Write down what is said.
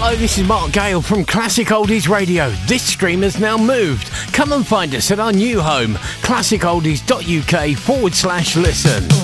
Hi, this is Mark Gale from Classic Oldies Radio. This stream has now moved. Come and find us at our new home, classicoldies.uk/listen.